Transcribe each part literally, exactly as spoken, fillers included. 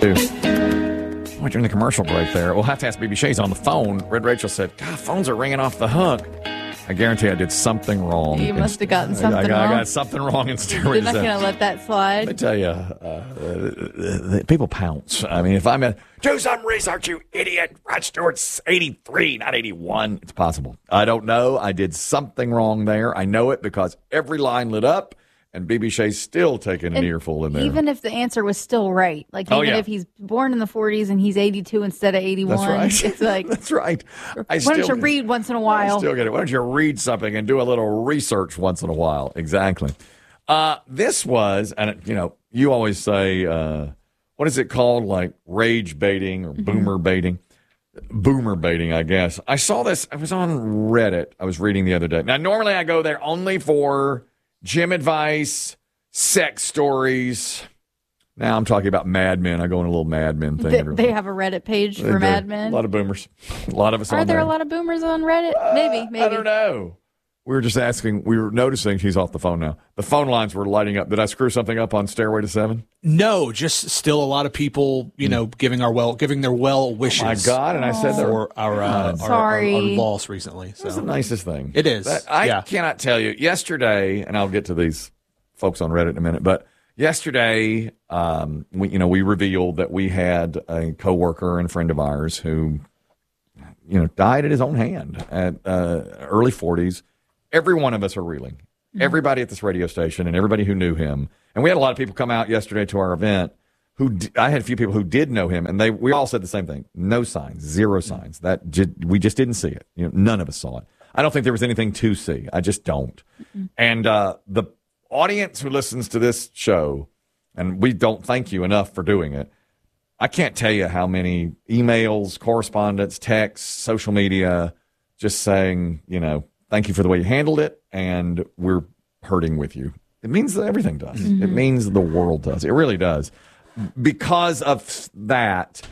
Well, during the commercial break there, we'll have to ask B B Shays on the phone. Red Rachel said, God, phones are ringing off the hook. I guarantee I did something wrong. You must have gotten something I got, wrong. I got something wrong in Stairway You're to not going Seven. to let that slide. Let me tell you, uh, uh, people pounce. I mean, if I'm a, do some research, you idiot. Rod Stewart's eighty-three, not eighty-one. It's possible. I don't know. I did something wrong there. I know it because every line lit up, and B B Shay's still taking an And earful in there. Even if the answer was still right, like Oh, even yeah. if he's born in the forties and he's eighty-two instead of eighty-one, That's right. it's like, That's right. I why still, don't you read once in a I while? still get it. Why don't you read something and do a little research once in a while? Exactly. Uh, this was, and you know, you always say, uh, what is it called? Like rage baiting or boomer baiting? Boomer baiting, I guess. I saw this. I was on Reddit. I was reading the other day. Now, normally I go there only for gym advice, sex stories. Now I'm talking about Mad Men. I go on a little Mad Men thing. They, every- they have a Reddit page They for do. Mad Men. A lot of boomers. A lot of us Are on there there. a lot of boomers on Reddit? Maybe, maybe. I don't know. We were just asking. We were noticing he's off the phone now. The phone lines were lighting up. Did I screw something up on Stairway to Seven? No, just still a lot of people, you know, giving our well, giving their well wishes. Oh my God! And I said that. for our, uh, our, our, Sorry. our loss recently. So That's the nicest thing. It is, That- I yeah. cannot tell you. Yesterday, and I'll get to these folks on Reddit in a minute, but yesterday, um, we, you know, we revealed that we had a coworker and friend of ours who, you know, died at his own hand at uh, early forties. Every one of us are reeling. Everybody at this radio station and everybody who knew him. And we had a lot of people come out yesterday to our event who d- I had a few people who did know him, and they we all said the same thing: no signs, zero signs. That j- we just didn't see it. You know, none of us saw it. I don't think there was anything to see. I just don't. And uh, the audience who listens to this show, and we don't thank you enough for doing it. I can't tell you how many emails, correspondence, texts, social media, just saying, you know, thank you for the way you handled it, and we're hurting with you. It means that everything does. It means the world does. It really does. Because of that,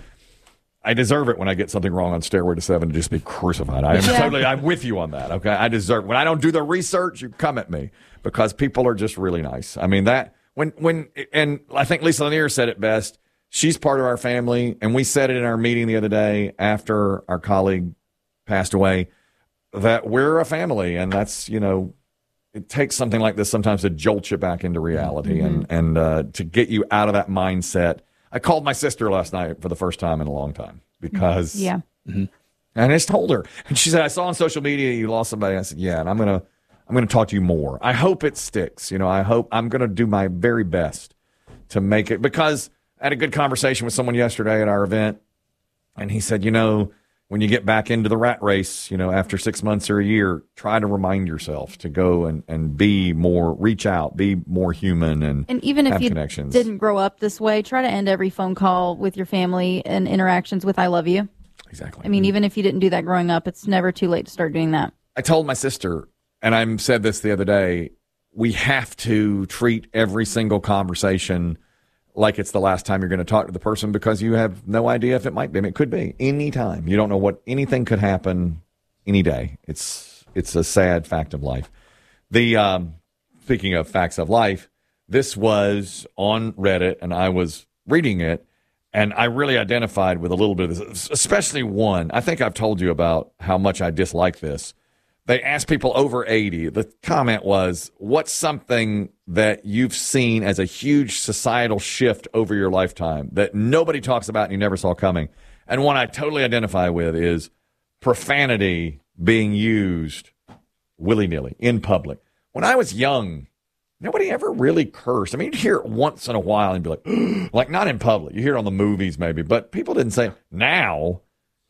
I deserve it when I get something wrong on Stairway to Seven to just be crucified. I am Yeah. totally, I'm with you on that, okay? I deserve, when I don't do the research, you come at me because people are just really nice. I mean, that, when, when, and I think Lisa Lanier said it best. She's part of our family, and we said it in our meeting the other day after our colleague passed away, that we're a family, and that's, you know, it takes something like this sometimes to jolt you back into reality and, and uh, to get you out of that mindset. I called my sister last night for the first time in a long time because, Yeah. and I just told her, and she said, I saw on social media you lost somebody. I said, yeah, and I'm going to, I'm going to talk to you more. I hope it sticks. You know, I hope I'm going to do my very best to make it, because I had a good conversation with someone yesterday at our event, and he said, you know, when you get back into the rat race, you know, after six months or a year, try to remind yourself to go and, and be more, reach out, be more human, and, And even if have you connections. didn't grow up this way, try to end every phone call with your family and interactions with I love you. Exactly. I mean, even if you didn't do that growing up, it's never too late to start doing that. I told my sister, and I said this the other day, we have to treat every single conversation like it's the last time you're going to talk to the person, because you have no idea if it might be. I mean, it could be any time. You don't know what, anything could happen any day. It's it's a sad fact of life. The um, speaking of facts of life, this was on Reddit, and I was reading it, and I really identified with a little bit of this, especially one. I think I've told you about how much I dislike this. They asked people over eighty. The comment was, what's something that you've seen as a huge societal shift over your lifetime that nobody talks about and you never saw coming? And one I totally identify with is profanity being used willy-nilly in public. When I was young, nobody ever really cursed. I mean, you'd hear it once in a while and be like, like not in public. You hear it on the movies maybe, but people didn't say it. Now,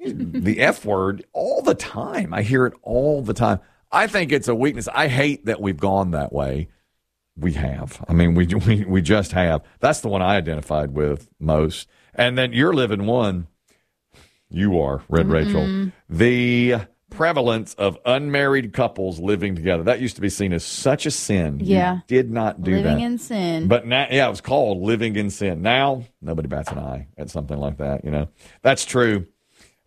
the F word all the time. I hear it all the time. I think it's a weakness. I hate that we've gone that way. We have. I mean, we we we just have. That's the one I identified with most. And then you're living one. You are, Red Mm-mm. Rachel. The prevalence of unmarried couples living together. That used to be seen as such a sin. Yeah. You did not do Living that. in sin. But now, yeah, it was called living in sin. Now, nobody bats an eye at something like that, you know. That's true.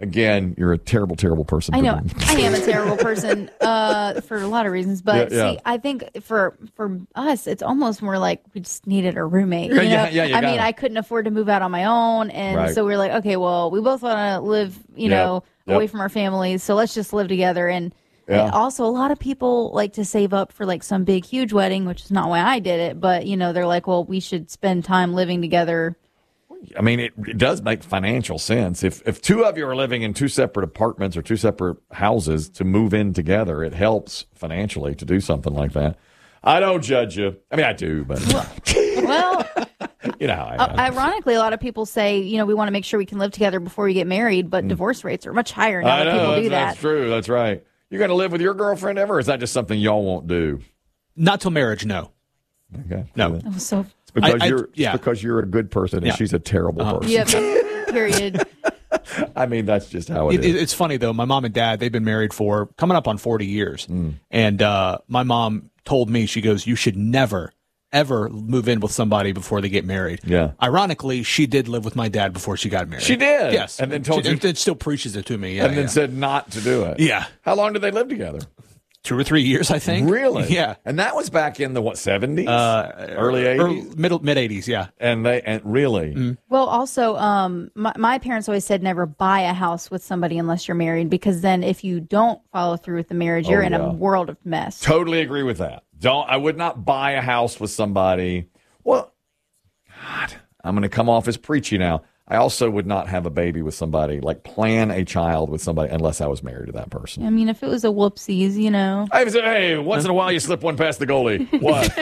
Again, you're a terrible, terrible person. I for know doing- I am a terrible person uh, for a lot of reasons, but Yeah, yeah. see, I think for for us, it's almost more like we just needed a roommate. You know? Yeah, yeah, you I got mean, it. I couldn't afford to move out on my own, and Right. so we are like, okay, well, we both want to live, you Yep, know, yep. away from our families, so let's just live together. And, Yeah. and also, a lot of people like to save up for like some big, huge wedding, which is not why I did it, but you know, they're like, well, we should spend time living together. I mean, it, it does make financial sense. If if two of you are living in two separate apartments or two separate houses to move in together, it helps financially to do something like that. I don't judge you. I mean, I do, but Well, you know how I Uh, am. ironically, a lot of people say, you know, we want to make sure we can live together before we get married, but divorce rates are much higher now Mm. I that know, people that's, do that. that's true. That's right. You're going to live with your girlfriend ever, or is that just something y'all won't do? Not till marriage, no. Okay. No. It was so, It's because I- I- you're it's yeah. because you're a good person and Yeah. she's a terrible person. yeah, period. I mean, that's just how it It, is. it, it's funny, though. My mom and dad, they've been married for coming up on forty years. Mm. And uh, my mom told me, she goes, you should never, ever move in with somebody before they get married. Yeah. Ironically, she did live with my dad before she got married. She did? Yes. And then told she, you- and, and still preaches it to me. Yeah, and then yeah. said not to do it. Yeah. How long did they live together? Two or three years, I think. Really? Yeah. And that was back in the what seventies, Uh, early eighties, Early, middle, mid eighties, yeah. and they and really. Mm. Well, also, um, my, my parents always said never buy a house with somebody unless you're married, because then if you don't follow through with the marriage, you're Oh, in yeah. a world of mess. Totally agree with that. Don't I would not buy a house with somebody. Well, God, I'm going to come off as preachy now. I also would not have a baby with somebody, like plan a child with somebody, unless I was married to that person. I mean, if it was a whoopsies, you know. I would say, hey, once in a while you slip one past the goalie. What?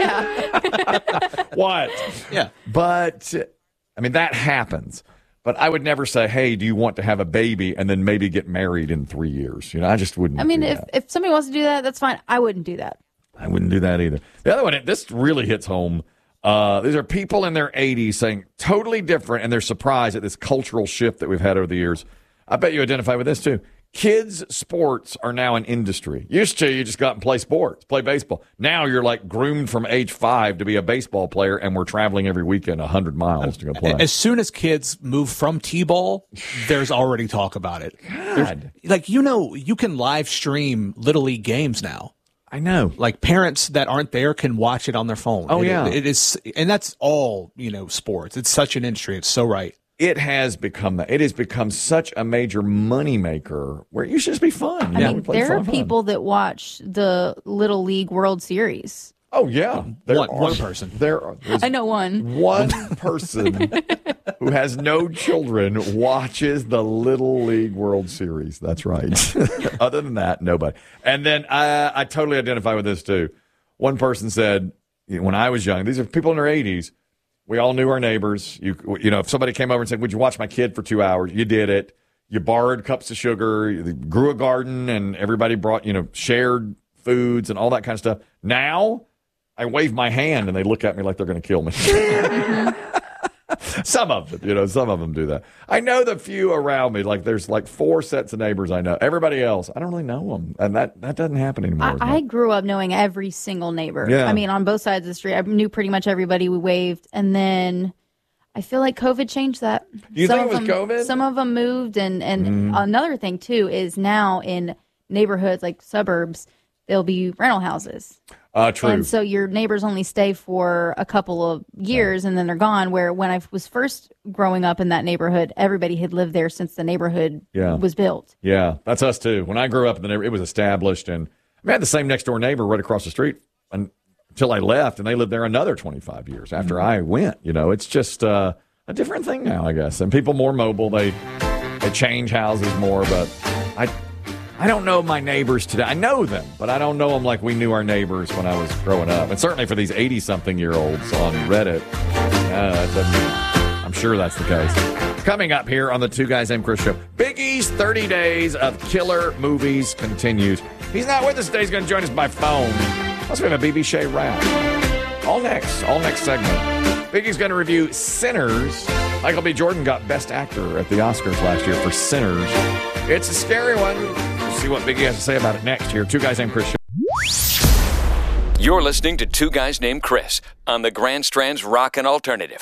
Yeah. What? Yeah. But I mean, that happens. But I would never say, hey, do you want to have a baby and then maybe get married in three years? You know, I just wouldn't. I mean, do if, that. if somebody wants to do that, that's fine. I wouldn't do that. I wouldn't do that either. The other one, this really hits home. Uh, these are people in their eighties saying totally different, and they're surprised at this cultural shift that we've had over the years. I bet you identify with this too. Kids' sports are now an industry. Used to, you just got and play sports, play baseball. Now you're like groomed from age five to be a baseball player, and we're traveling every weekend one hundred miles to go play. As soon as kids move from T-ball, there's already talk about it. God, Like, you know, you can live stream Little League games now. I know. Like, parents that aren't there can watch it on their phone. Oh, It- yeah. It is, and that's all, you know, sports. It's such an industry. It's so right. It has become that. It has become such a major moneymaker where it used to just be fun. I Yeah, mean, we played there for are fun. people that watch the Little League World Series. Oh yeah, there One- are, one person. There are there's I know one. one person who has no children watches the Little League World Series. That's right. Other than that, nobody. And then I, I totally identify with this too. One person said, you know, when I was young, these are people in their eighties. We all knew our neighbors. You, you know, if somebody came over and said, "Would you watch my kid for two hours?" You did it. You borrowed cups of sugar. You grew a garden, and everybody brought, you know, shared foods and all that kind of stuff. Now, I wave my hand, and they look at me like they're going to kill me. Some of them, you know, some of them do that. I know the few around me. Like, there's like four sets of neighbors I know. Everybody else, I don't really know them, and that that doesn't happen anymore. as I, I much. grew up knowing every single neighbor. Yeah. I mean, on both sides of the street, I knew pretty much everybody. We waved, and then I feel like COVID changed that. You some think of it was them, COVID? Some of them moved, and and Mm-hmm. another thing too is now in neighborhoods like suburbs, there'll be rental houses. Uh, true. And so your neighbors only stay for a couple of years and then they're gone. Where when I was first growing up in that neighborhood, everybody had lived there since the neighborhood Yeah. was built. Yeah, that's us too. When I grew up in the neighborhood, it was established, and I, mean, I had the same next door neighbor right across the street un- until I left, and they lived there another twenty-five years after I went. You know, it's just uh, a different thing now, I guess. And people more mobile, they they change houses more. But I I don't know my neighbors today. I know them, but I don't know them like we knew our neighbors when I was growing up. And certainly for these eighty-something-year-olds on Reddit, uh, that doesn't- I'm sure that's the case. Coming up here on the Two Guys Named Chris show, Big E's thirty days of killer movies continues. He's not with us today. He's going to join us by phone. Plus, we have a B B Shea rap. All next. All next segment. Big E's going to review Sinners. Michael B. Jordan got Best Actor at the Oscars last year for Sinners. It's a scary one. We'll see what Big E has to say about it next here. Two Guys Named Chris show. You're listening to Two Guys Named Chris on the Grand Strand's Rockin' Alternative.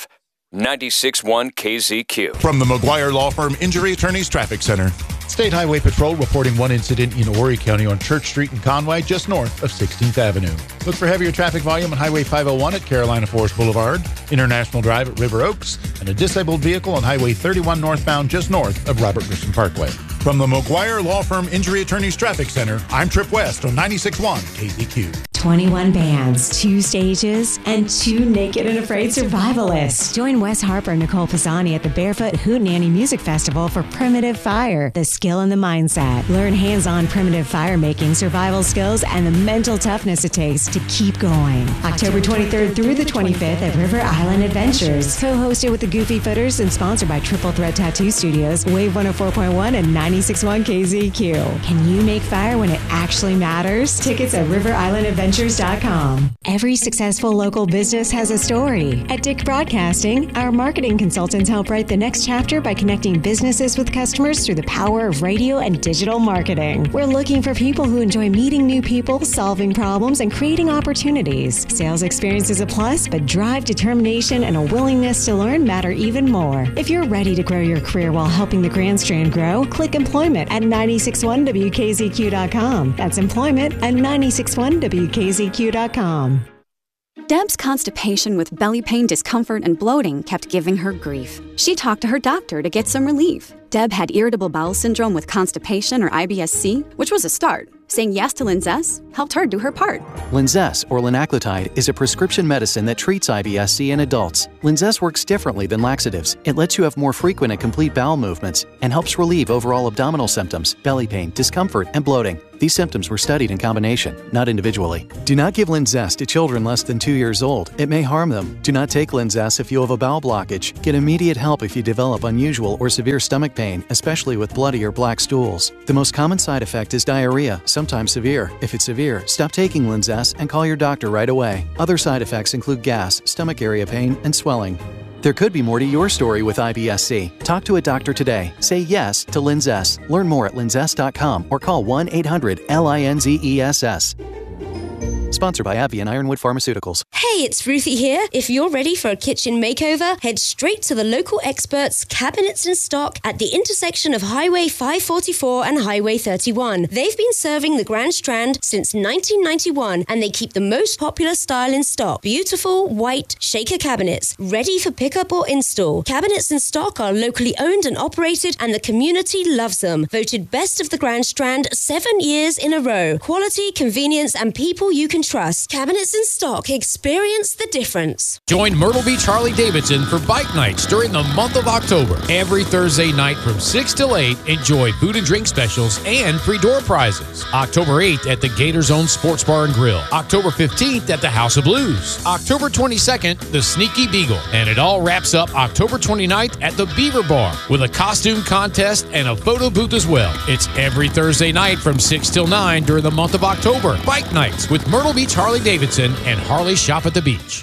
ninety-six point one K Z Q. From the McGuire Law Firm Injury Attorneys Traffic Center. State Highway Patrol reporting one incident in Horry County on Church Street in Conway, just north of sixteenth Avenue. Look for heavier traffic volume on Highway five oh one at Carolina Forest Boulevard, International Drive at River Oaks, and a disabled vehicle on Highway thirty-one northbound just north of Robert Grissom Parkway. From the McGuire Law Firm Injury Attorneys Traffic Center, I'm Trip West on ninety-six point one K Z Q. twenty-one bands, two stages, and two naked and afraid survivalists. Join Wes Harper and Nicole Pisani at the Barefoot Hootenanny Music Festival for Primitive Fire, the skill and the mindset. Learn hands-on primitive fire making, survival skills, and the mental toughness it takes to keep going. October twenty-third through the twenty-fifth at River Island Adventures. Co-hosted with the Goofy Footers and sponsored by Triple Threat Tattoo Studios, Wave one oh four point one and ninety-six point one K Z Q. Can you make fire when it actually matters? Tickets at River Island Adventures dot com. Every successful local business has a story. At Dick Broadcasting, our marketing consultants help write the next chapter by connecting businesses with customers through the power of radio and digital marketing. We're looking for people who enjoy meeting new people, solving problems, and creating opportunities. Sales experience is a plus, but drive, determination, and a willingness to learn matter even more. If you're ready to grow your career while helping the Grand Strand grow, click employment at ninety-six point one W K Z Q dot com. That's employment at ninety-six point one W K Z Q dot com. Deb's constipation with belly pain, discomfort, and bloating kept giving her grief. She talked to her doctor to get some relief. Deb had irritable bowel syndrome with constipation or I B S C, which was a start. Saying yes to Linzess helped her do her part. Linzess, or linaclotide, is a prescription medicine that treats I B S C in adults. Linzess works differently than laxatives. It lets you have more frequent and complete bowel movements and helps relieve overall abdominal symptoms, belly pain, discomfort, and bloating. These symptoms were studied in combination, not individually. Do not give Linzess to children less than two years old. It may harm them. Do not take Linzess if you have a bowel blockage. Get immediate help if you develop unusual or severe stomach pain, especially with bloody or black stools. The most common side effect is diarrhea, sometimes severe. If it's severe, stop taking Linzess and call your doctor right away. Other side effects include gas, stomach area pain, and swelling. There could be more to your story with I B S C. Talk to a doctor today. Say yes to Linzess. Learn more at linzess dot com or call one eight hundred L I N Z E S S. Sponsored by AbbVie and Ironwood Pharmaceuticals. Hey, it's Ruthie here. If you're ready for a kitchen makeover, head straight to the local experts, Cabinets and Stock, at the intersection of Highway five forty-four and Highway thirty-one. They've been serving the Grand Strand since nineteen ninety-one, and they keep the most popular style in stock. Beautiful, white, shaker cabinets, ready for pickup or install. Cabinets and Stock are locally owned and operated, and the community loves them. Voted best of the Grand Strand seven years in a row. Quality, convenience, and people you can trust. Cabinets and Stock. Experience the difference. Join Myrtle Beach Harley Davidson for bike nights during the month of October. Every Thursday night from six till eight, enjoy food and drink specials and free door prizes. October eighth at the Gator Zone Sports Bar and Grill. October fifteenth at the House of Blues. October twenty-second, the Sneaky Beagle. And it all wraps up October twenty-ninth at the Beaver Bar with a costume contest and a photo booth as well. It's every Thursday night from six till nine during the month of October. Bike nights with Myrtle Beach Harley Davidson and Harley Shop at the Beach.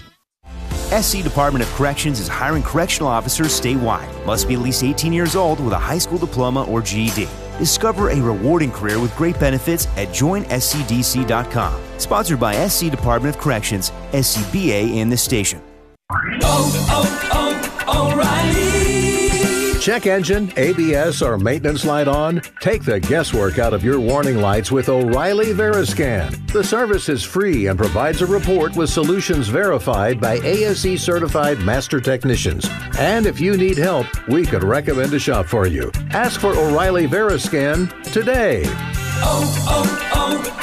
S C Department of Corrections is hiring correctional officers statewide. Must be at least eighteen years old with a high school diploma or G E D. Discover a rewarding career with great benefits at join S C D C dot com. Sponsored by S C Department of Corrections, S C B A, and the station. Oh, oh, oh, O'Reilly. Check engine, A B S, or maintenance light on? Take the guesswork out of your warning lights with O'Reilly Veriscan. The service is free and provides a report with solutions verified by A S E certified master technicians. And if you need help, we could recommend a shop for you. Ask for O'Reilly Veriscan today. Oh,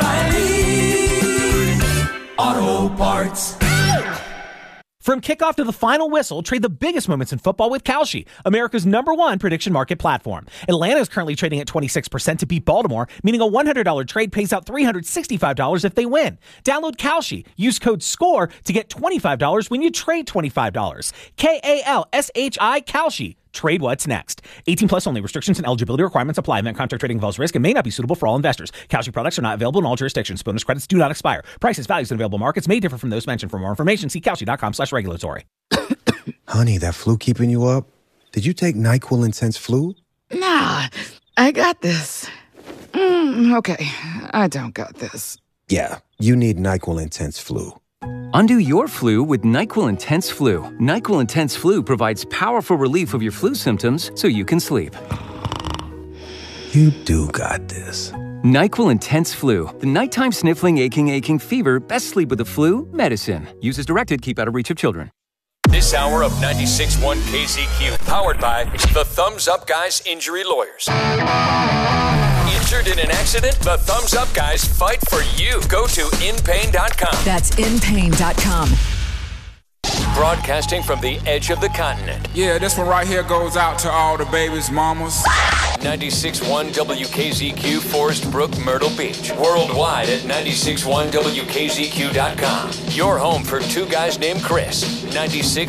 oh, oh, O'Reilly Auto Parts. From kickoff to the final whistle, trade the biggest moments in football with Kalshi, America's number one prediction market platform. Atlanta is currently trading at twenty-six percent to beat Baltimore, meaning a one hundred dollars trade pays out three hundred sixty-five dollars if they win. Download Kalshi. Use code SCORE to get twenty-five dollars when you trade twenty-five dollars. K A L S H I, Kalshi. Trade what's next. eighteen plus only. Restrictions and eligibility requirements apply. Event contract trading involves risk and may not be suitable for all investors. Kalshi products are not available in all jurisdictions. Bonus credits do not expire. Prices, values, and available markets may differ from those mentioned. For more information, see Kalshi dot com slash regulatory. Honey, that flu keeping you up? Did you take NyQuil Intense Flu? Nah, I got this. Mm, okay, I don't got this. Yeah, you need NyQuil Intense Flu. Undo your flu with NyQuil Intense Flu. NyQuil Intense Flu provides powerful relief of your flu symptoms so you can sleep. You do got this. NyQuil Intense Flu. The nighttime sniffling, aching, aching fever. Best sleep with the flu. Medicine. Use as directed. Keep out of reach of children. This hour of ninety-six point one K Z Q, powered by the Thumbs Up Guys Injury Lawyers. Injured in an accident? The Thumbs Up Guys fight for you. Go to in pain dot com. That's in pain dot com. Broadcasting from the edge of the continent. Yeah, this one right here goes out to all the babies' mamas. ninety-six point one W K Z Q, Forest Brook, Myrtle Beach. Worldwide at ninety-six point one W K Z Q dot com. Your home for two guys named Chris. ninety-six